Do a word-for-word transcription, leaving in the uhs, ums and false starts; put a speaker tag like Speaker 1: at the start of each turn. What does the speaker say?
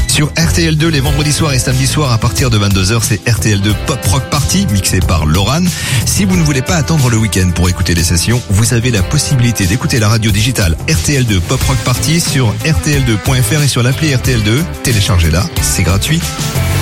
Speaker 1: Sur R T L deux, les vendredis soirs et samedis soirs à partir de vingt-deux heures, c'est R T L deux Pop Rock Party, mixé par Loran. Si vous ne voulez pas attendre le week-end pour écouter les sessions, vous avez la possibilité d'écouter la radio digitale R T L deux Pop Rock Party sur R T L deux point F R et sur l'appli R T L deux. Téléchargez-la, c'est gratuit.